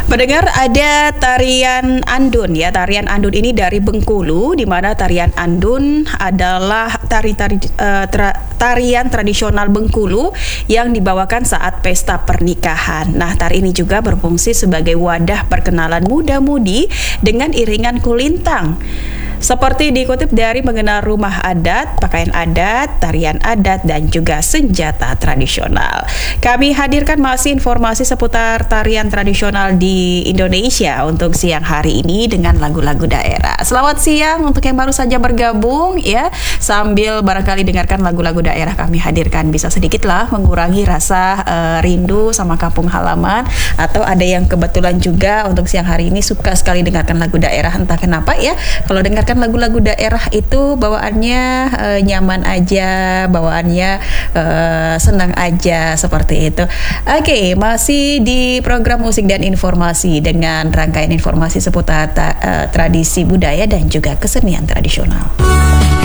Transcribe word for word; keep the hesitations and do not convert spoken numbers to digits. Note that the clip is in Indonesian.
Pendengar, ada tarian andun ya. Tarian andun ini dari Bengkulu, di mana tarian andun adalah tari-tari uh, tra, tarian tradisional Bengkulu yang dibawakan saat pesta pernikahan. Nah, tari ini juga berfungsi sebagai wadah perkenalan muda-mudi dengan iringan kulintang. Seperti dikutip dari mengenal rumah adat, pakaian adat, tarian adat, dan juga senjata tradisional. Kami hadirkan masih informasi seputar tarian tradisional di Indonesia untuk siang hari ini dengan lagu-lagu daerah. Selamat siang untuk yang baru saja bergabung ya. Sambil barangkali dengarkan lagu-lagu daerah kami hadirkan, bisa sedikitlah mengurangi rasa uh, rindu sama kampung halaman. Atau ada yang kebetulan juga untuk siang hari ini suka sekali dengarkan lagu daerah, entah kenapa ya. Kalau dengar kan lagu-lagu daerah itu bawaannya uh, nyaman aja, bawaannya uh, senang aja, seperti itu. Oke, okay, masih di program musik dan informasi dengan rangkaian informasi seputar ta- uh, tradisi budaya dan juga kesenian tradisional.